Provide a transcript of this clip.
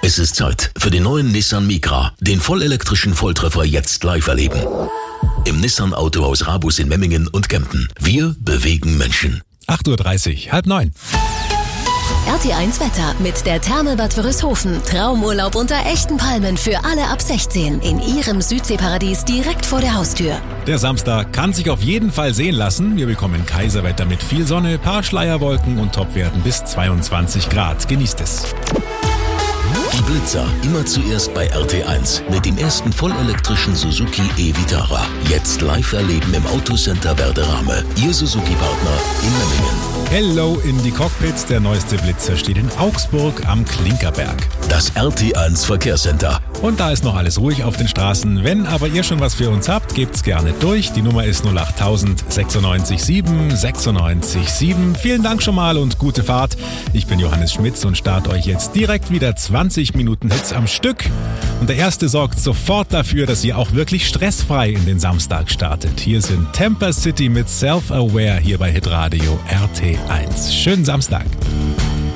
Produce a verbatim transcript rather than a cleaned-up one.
Es ist Zeit für den neuen Nissan Micra, den vollelektrischen Volltreffer jetzt live erleben. Im Nissan Autohaus Rabus in Memmingen und Kempten. Wir bewegen Menschen. acht Uhr dreißig, halb neun. R T eins Wetter mit der Therme Bad Wörishofen. Traumurlaub unter echten Palmen für alle ab sechzehn. In Ihrem Südseeparadies direkt vor der Haustür. Der Samstag kann sich auf jeden Fall sehen lassen. Wir bekommen Kaiserwetter mit viel Sonne, paar Schleierwolken und Topwerten bis zweiundzwanzig Grad. Genießt es. Die Blitzer immer zuerst bei R T eins mit dem ersten vollelektrischen Suzuki e-Vitara. Jetzt live erleben im Autocenter Werderame. Ihr Suzuki-Partner in Memmingen. Hello in die Cockpits. Der neueste Blitzer steht in Augsburg am Klinkerberg. Das R T eins Verkehrscenter. Und da ist noch alles ruhig auf den Straßen. Wenn aber ihr schon was für uns habt, gebt's gerne durch. Die Nummer ist null acht null null sechs sieben sieben neun sechs sieben. Vielen Dank schon mal und gute Fahrt. Ich bin Johannes Schmitz und starte euch jetzt direkt wieder zwanzig Minuten Hits am Stück. Und der erste sorgt sofort dafür, dass ihr auch wirklich stressfrei in den Samstag startet. Hier sind Temper City mit Self-Aware hier bei Hitradio R T eins. Schönen Samstag.